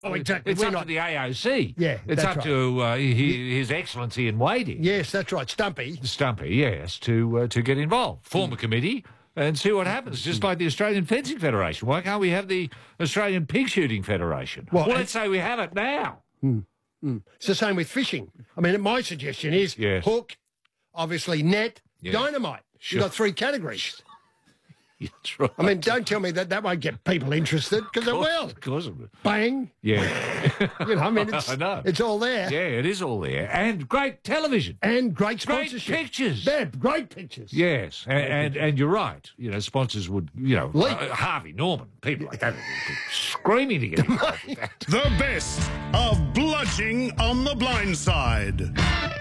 Oh, exactly. It's up to the AOC. Yeah, it's that's up to His Excellency in waiting. Yes, that's right. Stumpy, yes, to get involved. Form a committee and see what happens, just like the Australian Fencing Federation. Why can't we have the Australian Pig Shooting Federation? Well, let's say we have it now. It's the same with fishing. I mean, my suggestion is hook, obviously net, dynamite. Sure. You've got 3 categories. That's right. I mean, don't tell me that won't get people interested, because it will. Of course it will. Bang. Yeah. I mean, I know. It's all there. Yeah, it is all there. And great television. And great sponsorship. Great pictures. They're great pictures. Yes. And you're right. Sponsors would, Harvey Norman, people like that, screaming to get involved with that. The best of Bludging on the Blind Side.